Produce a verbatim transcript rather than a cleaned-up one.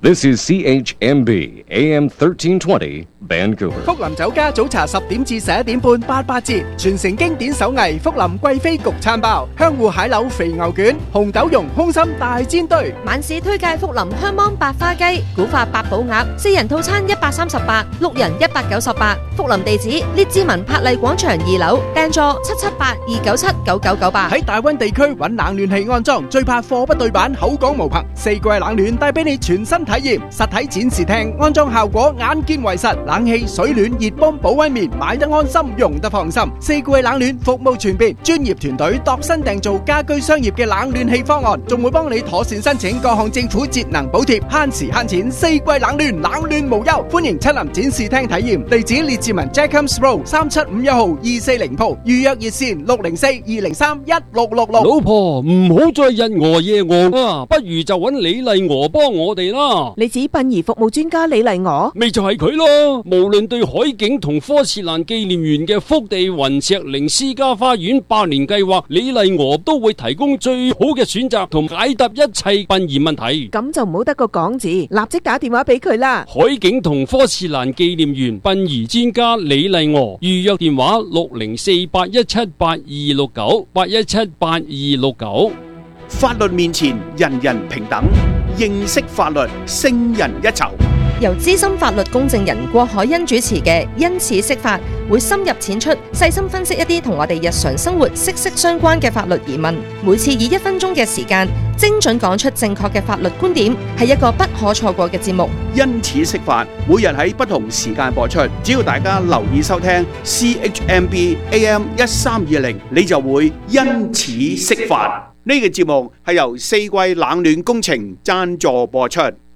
This is C H M B A M thirteen twenty Vancouver。 福林酒家早茶十點至十一點半八八折，傳承經典手藝福林貴妃焗餐包、香芋蟹柳肥牛卷、紅豆蓉空心大煎堆。 晚市推介福林香芒白花雞、古法八寶鴨，四人套餐一百三十八，六人一百九十八。福林地址：列治文柏麗廣場二樓，訂座七七八二九七九九九八。 喺大灣地區揾冷暖氣安裝，最怕貨不對版，口講無憑。四季冷暖帶俾你全新體驗，實體展示廳安裝效果眼見為實，冷氣、水暖、熱泵、保溫棉買得安心，用得放心。四季冷暖服務全面，專業團隊度身訂造家居商業嘅冷暖氣方案，仲會幫你妥善申請各項政府節能補貼，慳時慳錢。四季冷暖，冷暖無憂，歡迎親臨展示廳體驗。地址列治文 Jacobs Road 三七五一號二四零鋪，預約熱線六零四二零三一六六六。 老婆唔好再日餓夜餓啊，不如就揾李麗娥幫我哋啦。 你指殯儀服務專家李麗娥？ 咪就係佢咯，無論對海景同科切蘭紀念園嘅福地雲石靈私家花園百年計劃，李麗娥都會提供最好嘅選擇同解答一切殯儀問題。 咁就唔好得個講字，立即打電話俾佢啦。 海景同科切蘭紀念園殯儀專家李麗娥，預約電話六零四八一七八二六九八一七八二六九。 法律面前人人平等，認識法律勝人一籌。 由資深法律公證人郭海欣主持嘅因此釋法，會深入淺出，細心分析一啲同我哋日常生活息息相關嘅法律疑問。每次以一分鐘嘅時間，精準講出正確嘅法律觀點，係一個不可錯過嘅節目。 因此釋法，每日喺不同時間播出，只要大家留意收聽 C H M B A M 一三二零，你就會因此釋法。呢個節目係由四季冷暖工程贊助播出。